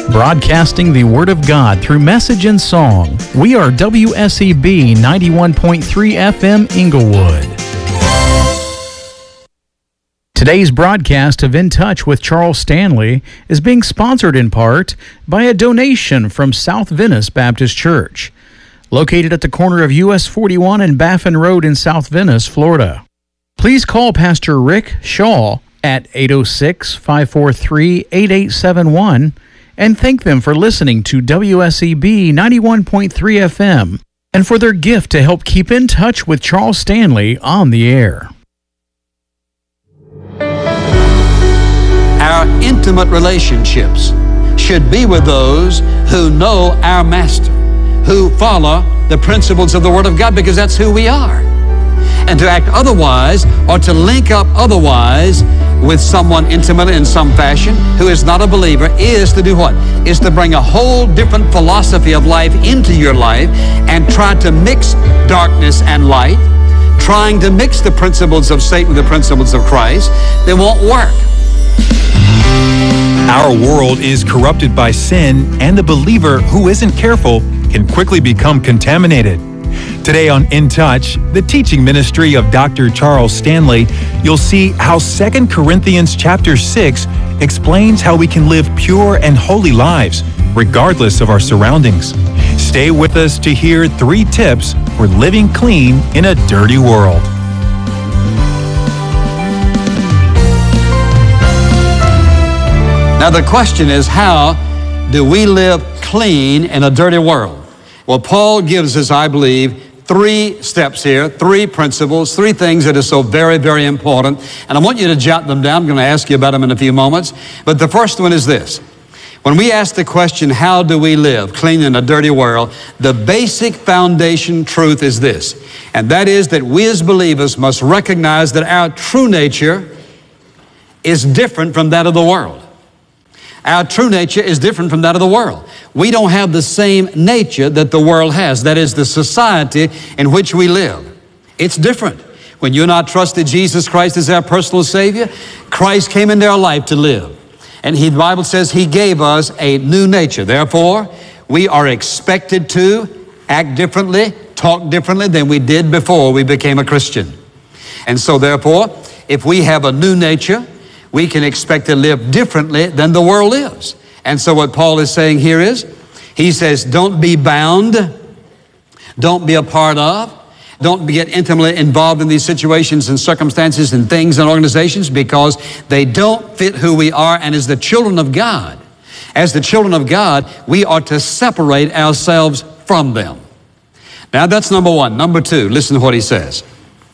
Broadcasting the Word of God through message and song. We are WSEB 91.3 FM Inglewood. Today's broadcast of In Touch with Charles Stanley is being sponsored in part by a donation from South Venice Baptist Church, located at the corner of US 41 and Baffin Road in South Venice, Florida. Please call Pastor Rick Shaw at 806-543-8871 and thank them for listening to WSEB 91.3 FM and for their gift to help keep in touch with Charles Stanley on the air. Our intimate relationships should be with those who know our Master, who follow the principles of the Word of God, because that's who we are. And to act otherwise, or to link up otherwise with someone intimately in some fashion who is not a believer, is to do what? Is to bring a whole different philosophy of life into your life and try to mix darkness and light, trying to mix the principles of Satan with the principles of Christ. They won't work. Our world is corrupted by sin, and the believer who isn't careful can quickly become contaminated. Today on In Touch, the teaching ministry of Dr. Charles Stanley, you'll see how 2 Corinthians chapter 6 explains how we can live pure and holy lives, regardless of our surroundings. Stay with us to hear 3 tips for living clean in a dirty world. Now the question is, how do we live clean in a dirty world? Well, Paul gives us, I believe, 3 steps here, 3 principles, 3 things that are so very, very important. And I want you to jot them down. I'm going to ask you about them in a few moments. But the first one is this. When we ask the question, how do we live clean in a dirty world, the basic foundation truth is this. And that is that we as believers must recognize that our true nature is different from that of the world. Our true nature is different from that of the world. We don't have the same nature that the world has. That is the society in which we live. It's different. When you and I trusted Jesus Christ as our personal Savior, Christ came into our life to live. And the Bible says He gave us a new nature. Therefore, we are expected to act differently, talk differently than we did before we became a Christian. And so therefore, if we have a new nature, we can expect to live differently than the world lives. And so what Paul is saying here is, he says, don't be bound, don't be a part of, don't get intimately involved in these situations and circumstances and things and organizations, because they don't fit who we are. And as the children of God, we are to separate ourselves from them. Now that's number 1. Number 2, listen to what he says.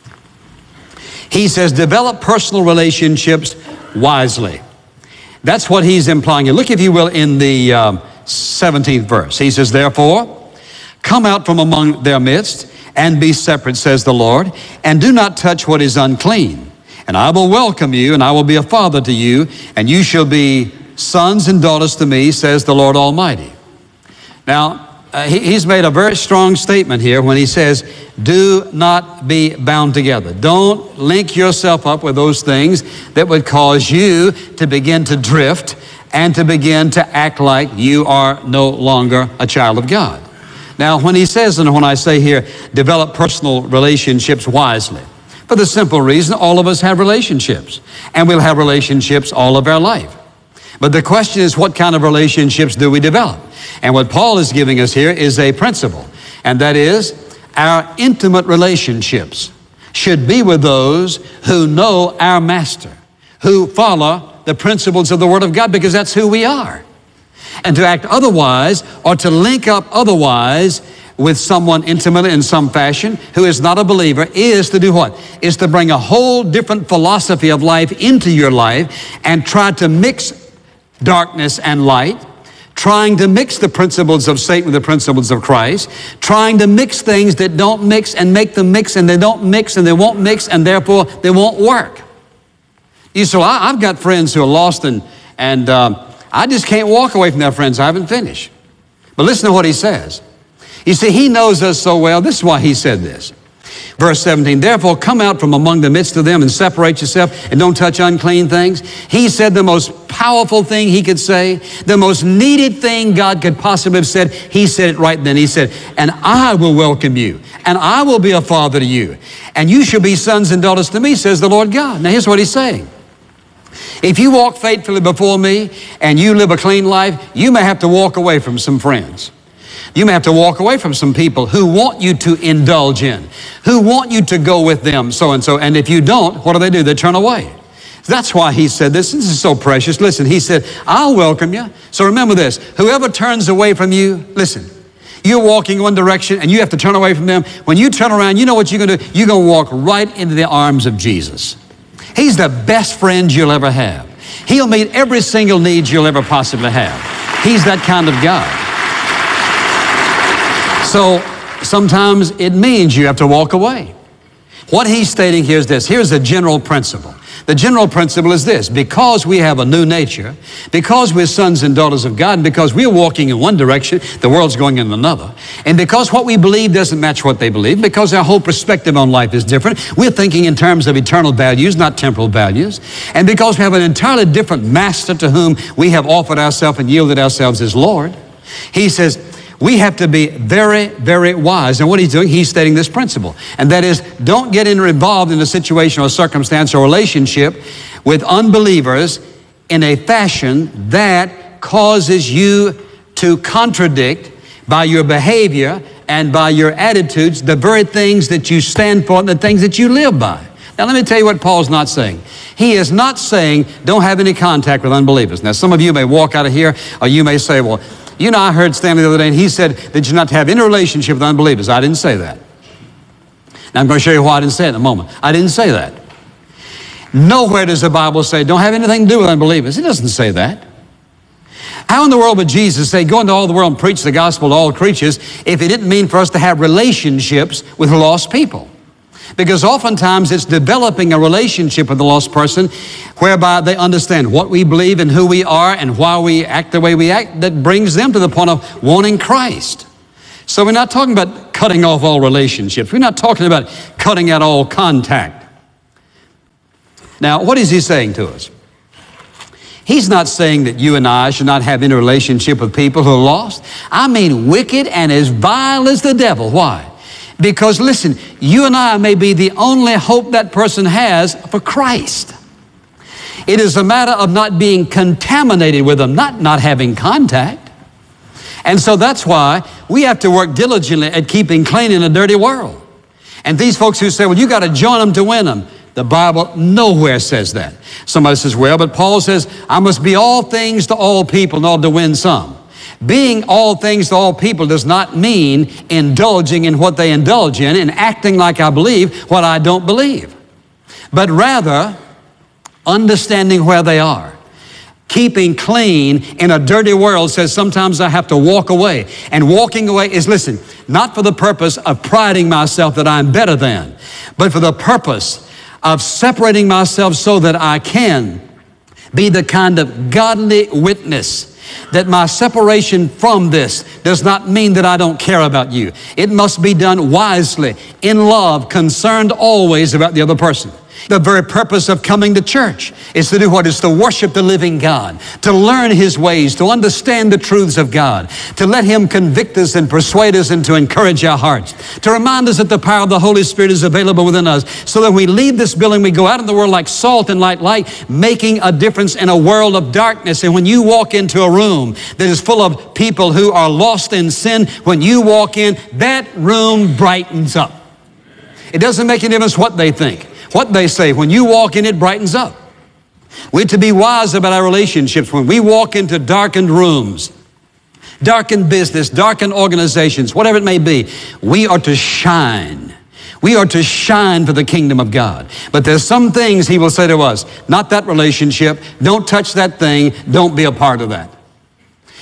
He says, develop personal relationships wisely. That's what he's implying here. Look, if you will, in the 17th verse. He says, therefore, come out from among their midst and be separate, says the Lord, and do not touch what is unclean. And I will welcome you, and I will be a father to you, and you shall be sons and daughters to me, says the Lord Almighty. Now, he's made a very strong statement here when he says, do not be bound together. Don't link yourself up with those things that would cause you to begin to drift and to begin to act like you are no longer a child of God. Now, when he says, and when I say here, develop personal relationships wisely, for the simple reason all of us have relationships, and we'll have relationships all of our life. But the question is, what kind of relationships do we develop? And what Paul is giving us here is a principle, and that is our intimate relationships should be with those who know our Master, who follow the principles of the Word of God, because that's who we are. And to act otherwise, or to link up otherwise with someone intimately in some fashion who is not a believer, is to do what? Is to bring a whole different philosophy of life into your life and try to mix darkness and light, trying to mix the principles of Satan with the principles of Christ, trying to mix things that don't mix and make them mix, and they don't mix and they won't mix, and therefore they won't work. You say, well, I've got friends who are lost, and I just can't walk away from their friends. I haven't finished. But listen to what he says. You see, he knows us so well. This is why he said this. Verse 17, therefore come out from among the midst of them and separate yourself and don't touch unclean things. He said the most powerful thing he could say, the most needed thing God could possibly have said, he said it right then. He said, and I will welcome you, and I will be a father to you, and you shall be sons and daughters to me, says the Lord God. Now here's what he's saying. If you walk faithfully before me and you live a clean life, you may have to walk away from some friends. You may have to walk away from some people who want you to indulge in, who want you to go with them, so and so. And if you don't, what do? They turn away. That's why he said this. This is so precious. Listen, he said, I'll welcome you. So remember this. Whoever turns away from you, listen, you're walking one direction and you have to turn away from them. When you turn around, you know what you're going to do? You're going to walk right into the arms of Jesus. He's the best friend you'll ever have. He'll meet every single need you'll ever possibly have. He's that kind of God. So sometimes it means you have to walk away. What he's stating here is this. Here's the general principle. The general principle is this: because we have a new nature, because we're sons and daughters of God, and because we're walking in one direction, the world's going in another, and because what we believe doesn't match what they believe, because our whole perspective on life is different, we're thinking in terms of eternal values, not temporal values, and because we have an entirely different master to whom we have offered ourselves and yielded ourselves as Lord, he says, we have to be very, very wise. And what he's doing, he's stating this principle. And that is, don't get involved in a situation or circumstance or relationship with unbelievers in a fashion that causes you to contradict by your behavior and by your attitudes the very things that you stand for and the things that you live by. Now let me tell you what Paul's not saying. He is not saying don't have any contact with unbelievers. Now some of you may walk out of here or you may say, well, you know, I heard Stanley the other day, and he said that you're not to have any relationship with unbelievers. I didn't say that. Now, I'm going to show you why I didn't say it in a moment. I didn't say that. Nowhere does the Bible say don't have anything to do with unbelievers. It doesn't say that. How in the world would Jesus say, go into all the world and preach the gospel to all creatures, if it didn't mean for us to have relationships with lost people? Because oftentimes it's developing a relationship with the lost person whereby they understand what we believe and who we are and why we act the way we act that brings them to the point of wanting Christ. So we're not talking about cutting off all relationships. We're not talking about cutting out all contact. Now, what is he saying to us? He's not saying that you and I should not have any relationship with people who are lost. I mean wicked and as vile as the devil. Why? Because listen, you and I may be the only hope that person has for Christ. It is a matter of not being contaminated with them, not having contact. And so that's why we have to work diligently at keeping clean in a dirty world. And these folks who say, well, you got to join them to win them. The Bible nowhere says that. Somebody says, well, but Paul says, I must be all things to all people in order to win some. Being all things to all people does not mean indulging in what they indulge in and acting like I believe what I don't believe, but rather understanding where they are. Keeping clean in a dirty world says sometimes I have to walk away. And walking away is, listen, not for the purpose of priding myself that I'm better than, but for the purpose of separating myself so that I can be the kind of godly witness that my separation from this does not mean that I don't care about you. It must be done wisely, in love, concerned always about the other person. The very purpose of coming to church is to do what? Is to worship the living God, to learn His ways, to understand the truths of God, to let Him convict us and persuade us and to encourage our hearts, to remind us that the power of the Holy Spirit is available within us, so that when we leave this building, we go out in the world like salt and light, making a difference in a world of darkness. And when you walk into a room that is full of people who are lost in sin, when you walk in, that room brightens up. It doesn't make any difference what they think, what they say. When you walk in, it brightens up. We're to be wise about our relationships. When we walk into darkened rooms, darkened business, darkened organizations, whatever it may be, we are to shine. We are to shine for the kingdom of God. But there's some things He will say to us, not that relationship, don't touch that thing, don't be a part of that.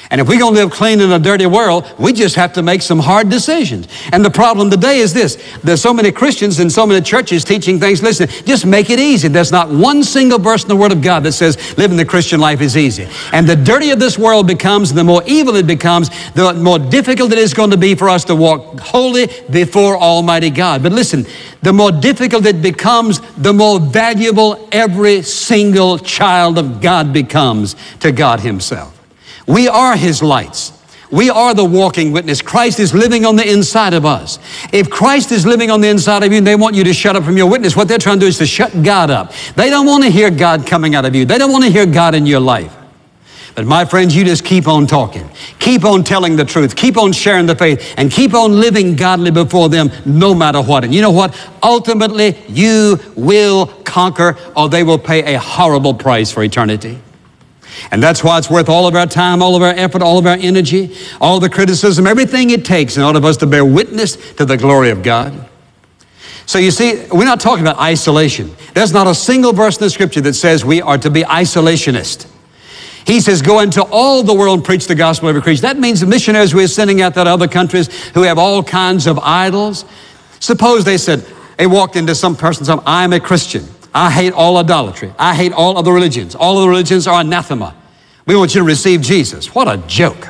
And if we're going to live clean in a dirty world, we just have to make some hard decisions. And the problem today is this. There's so many Christians in so many churches teaching things. Listen, just make it easy. There's not one single verse in the Word of God that says living the Christian life is easy. And the dirtier this world becomes, the more evil it becomes, the more difficult it is going to be for us to walk holy before Almighty God. But listen, the more difficult it becomes, the more valuable every single child of God becomes to God Himself. We are His lights. We are the walking witness. Christ is living on the inside of us. If Christ is living on the inside of you and they want you to shut up from your witness, what they're trying to do is to shut God up. They don't want to hear God coming out of you. They don't want to hear God in your life. But my friends, you just keep on talking. Keep on telling the truth. Keep on sharing the faith. And keep on living godly before them no matter what. And you know what? Ultimately, you will conquer, or they will pay a horrible price for eternity. And that's why it's worth all of our time, all of our effort, all of our energy, all the criticism, everything it takes in order for us to bear witness to the glory of God. So you see, we're not talking about isolation. There's not a single verse in the Scripture that says we are to be isolationist. He says, go into all the world and preach the gospel of every creature. That means the missionaries we're sending out to other countries who have all kinds of idols. Suppose they said, they walked into some person and said, I'm a Christian. I hate all idolatry. I hate all other religions. All other religions are anathema. We want you to receive Jesus. What a joke.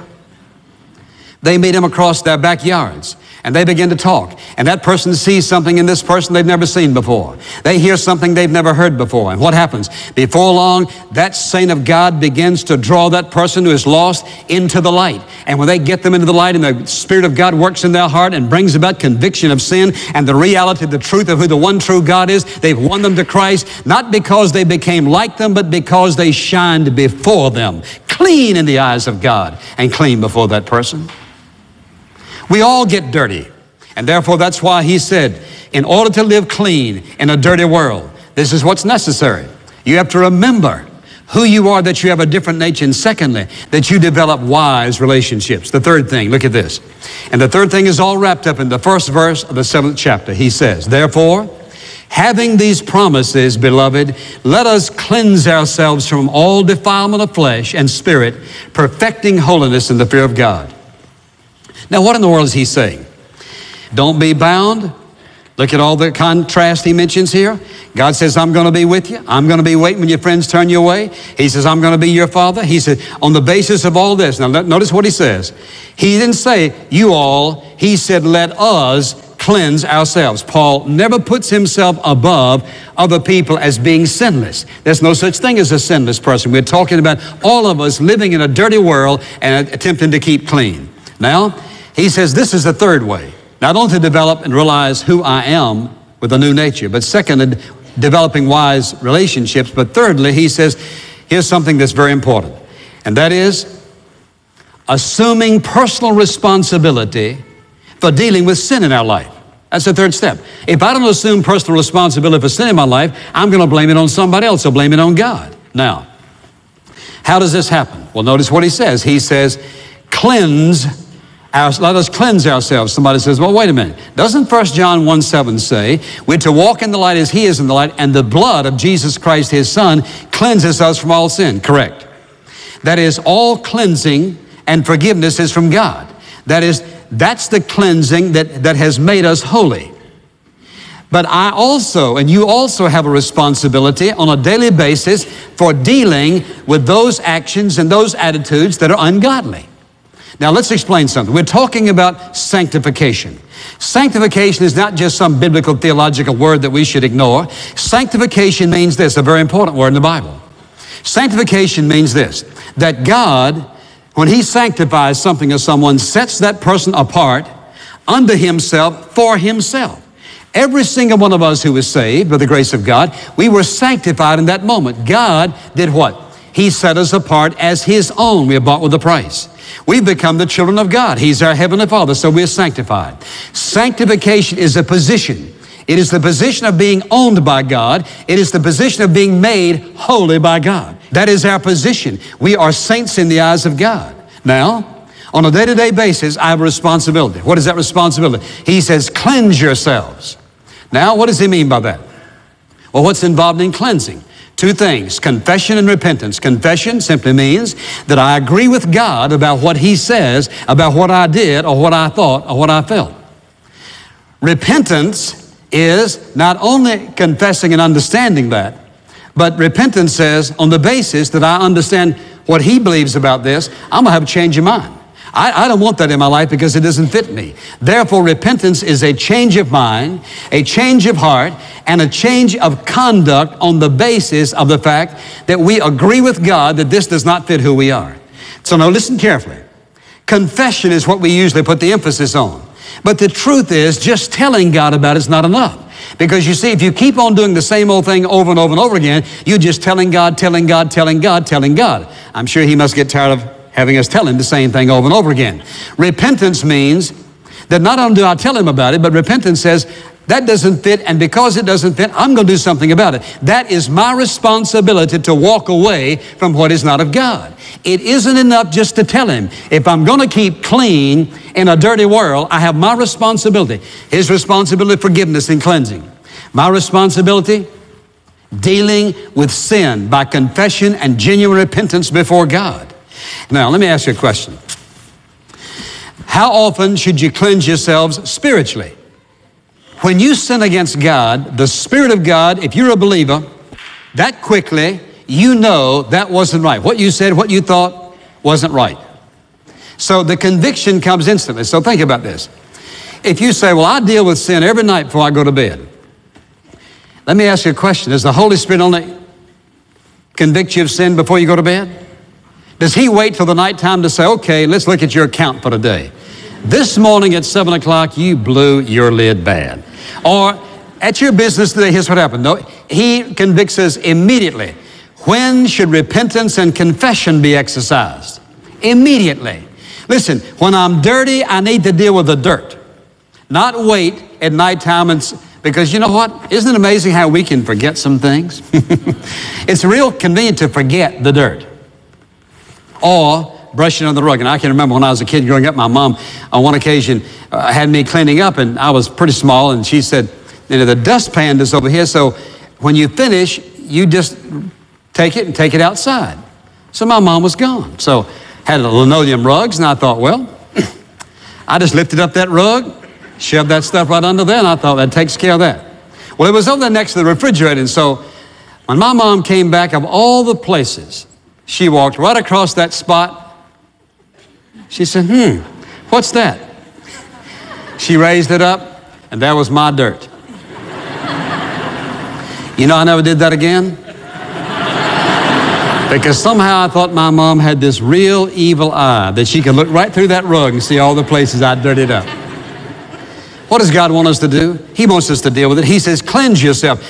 They meet him across their backyards, and they begin to talk. And that person sees something in this person they've never seen before. They hear something they've never heard before. And what happens? Before long, that saint of God begins to draw that person who is lost into the light. And when they get them into the light and the Spirit of God works in their heart and brings about conviction of sin and the reality, the truth of who the one true God is, they've won them to Christ, not because they became like them, but because they shined before them, clean in the eyes of God and clean before that person. We all get dirty. And therefore, that's why he said, in order to live clean in a dirty world, this is what's necessary. You have to remember who you are, that you have a different nature. And secondly, that you develop wise relationships. The third thing, look at this. And the third thing is all wrapped up in the first verse of the 7th chapter. He says, therefore, having these promises, beloved, let us cleanse ourselves from all defilement of flesh and spirit, perfecting holiness in the fear of God. Now, what in the world is he saying? Don't be bound. Look at all the contrast he mentions here. God says, I'm going to be with you. I'm going to be waiting when your friends turn you away. He says, I'm going to be your father. He said, on the basis of all this. Now, notice what he says. He didn't say, you all. He said, let us cleanse ourselves. Paul never puts himself above other people as being sinless. There's no such thing as a sinless person. We're talking about all of us living in a dirty world and attempting to keep clean. Now, he says this is the third way. Not only to develop and realize who I am with a new nature, but second, developing wise relationships. But thirdly, he says, here's something that's very important. And that is assuming personal responsibility for dealing with sin in our life. That's the third step. If I don't assume personal responsibility for sin in my life, I'm going to blame it on somebody else or blame it on God. Now, how does this happen? Well, notice what he says. He says, let us cleanse ourselves. Somebody says, well, wait a minute. Doesn't 1 John 1:7 say, we're to walk in the light as he is in the light, and the blood of Jesus Christ, his son, cleanses us from all sin? Correct. That is, all cleansing and forgiveness is from God. That's the cleansing that has made us holy. But I also, and you also have a responsibility on a daily basis for dealing with those actions and those attitudes that are ungodly. Now, let's explain something. We're talking about sanctification. Sanctification is not just some biblical theological word that we should ignore. Sanctification means this, a very important word in the Bible. Sanctification means this, that God, when he sanctifies something or someone, sets that person apart unto himself for himself. Every single one of us who is saved by the grace of God, we were sanctified in that moment. God did what? He set us apart as his own. We are bought with a price. We've become the children of God. He's our heavenly Father, so we're sanctified. Sanctification is a position. It is the position of being owned by God. It is the position of being made holy by God. That is our position. We are saints in the eyes of God. Now, on a day-to-day basis, I have a responsibility. What is that responsibility? He says, cleanse yourselves. Now, what does he mean by that? Well, what's involved in cleansing? Two things, confession and repentance. Confession simply means that I agree with God about what He says, about what I did or what I thought or what I felt. Repentance is not only confessing and understanding that, but repentance says on the basis that I understand what He believes about this, I'm going to have a change of mind. I don't want that in my life because it doesn't fit me. Therefore, repentance is a change of mind, a change of heart, and a change of conduct on the basis of the fact that we agree with God that this does not fit who we are. So now listen carefully. Confession is what we usually put the emphasis on. But the truth is, just telling God about it is not enough. Because you see, if you keep on doing the same old thing over and over and over again, you're just telling God, telling God, telling God, telling God. I'm sure He must get tired of having us tell Him the same thing over and over again. Repentance means that not only do I tell Him about it, but repentance says, that doesn't fit, and because it doesn't fit, I'm going to do something about it. That is my responsibility to walk away from what is not of God. It isn't enough just to tell Him. If I'm going to keep clean in a dirty world, I have my responsibility. His responsibility, forgiveness and cleansing. My responsibility, dealing with sin by confession and genuine repentance before God. Now, let me ask you a question. How often should you cleanse yourselves spiritually? When you sin against God, the Spirit of God, if you're a believer, that quickly, you know that wasn't right. What you said, what you thought wasn't right. So the conviction comes instantly. So think about this. If you say, well, I deal with sin every night before I go to bed. Let me ask you a question. Does the Holy Spirit only convict you of sin before you go to bed? Does He wait till the nighttime to say, okay, let's look at your account for today. This morning at 7 o'clock, you blew your lid bad. Or at your business today, here's what happened. No, He convicts us immediately. When should repentance and confession be exercised? Immediately. Listen, when I'm dirty, I need to deal with the dirt. Not wait at nighttime because you know what? Isn't it amazing how we can forget some things? It's real convenient to forget the dirt. Or brushing under the rug. And I can remember when I was a kid growing up, my mom on one occasion had me cleaning up, and I was pretty small, and she said, you know, the dustpan is over here, so when you finish, you just take it and take it outside. So my mom was gone. So had linoleum rugs, and I thought, well, I just lifted up that rug, shoved that stuff right under there, and I thought that takes care of that. Well, it was over there next to the refrigerator, and so when my mom came back, of all the places, she walked right across that spot. She said, what's that? She raised it up, and that was my dirt. You know, I never did that again. Because somehow I thought my mom had this real evil eye that she could look right through that rug and see all the places I dirtied up. What does God want us to do? He wants us to deal with it. He says, cleanse yourself.